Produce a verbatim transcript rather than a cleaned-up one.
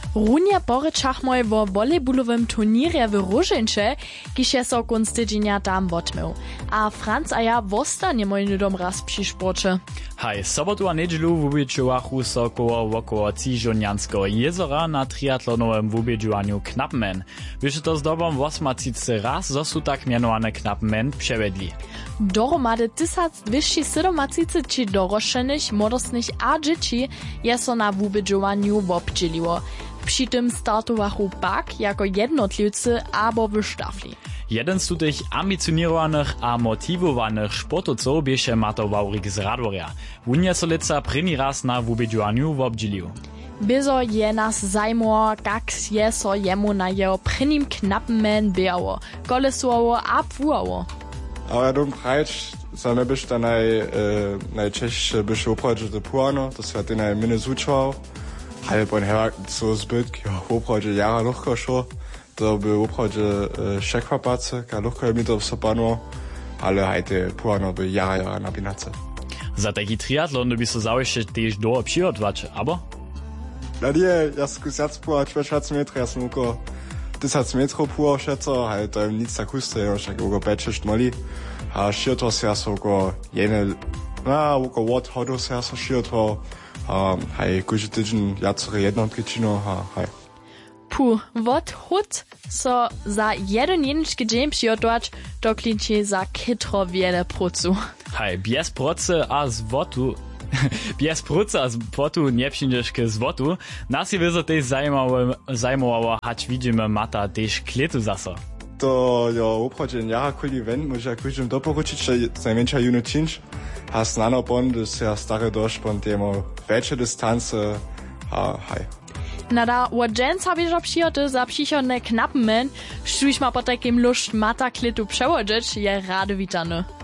Runje porečachmoj wo volejbalowym turnirje w Różeńcze, kiž je so kunc tydzienia tam wotmył. A Franz a ja wostanie mojny dom raz przy sporcie. Haj, sobotu a nedźelu w ubiedźuachu so koło wokoło Ciżonianskiego jezera na triatlonowym w ubiedźuaniu Knapmen. Wyszy to zdobom osmacicy raz, zo su tak mianowane Knapmen przewiedli. Dohromady tysiąc dwieście siedemdziesiąt či doroślenych, młodostnych a dzieci je so na w ubiedźuaniu wobdzieliło. Przy tym startowachu pak jako jednotlivcy abo w štafli. Jeden z tych ambicionowanych a motiwowanych sportowców bieše Mato Wawrik z Radoria. Wunje so leca první raz na wubiedźuaniu wobdzielił. Bizo je nas zajmo, kak je so jemu na jeho prvním Knapmen běło, kolesowo a pfuowo. Aber ja dom prajč, za ne byś ta naj, e, najčešće byś uprađe do puano, to se ty naj mine zučval. Ale po her so zbyt, jo, uprađe jara luchko šo, to by uprađe e, šekvapace, ka luchko je mi to vsopano, ale hajte puano by jara jara nabinace. Za taki triatlon by so zaujšte tež do přihodvać, abo? Na nie, ja skusjac puać šećdesiat metrów, ja sam uko tysiąc metrów puo šeco, ale to je nic tak huste, jo, však uko pečešt moli. A širto se ja so uko jene, na uko wot hodu se ja so širto, a haj kuži tydzień jacore jednotki čino, a haj. Puh, wot hut so za jeden jenički dzień przyjodłać, to klinči za kitro wiele procu. Haj, bez proce a z wotu, bez proce a z wotu nie przyjdziesz k zwotu, nas je wyzo też zajmowało, hać widzimy mata też kletu zaso. To jo uprađen jara kuli ven, možda kužim doporučić, že najmenša junu činč, a snano bon, da se ja stare došpon temo veće distance, a haj. Nada, od dżęca bieża przyjody za przychodne Knapmen, sztuś ma po takim lust mata kletu przełożyć, je rady witany.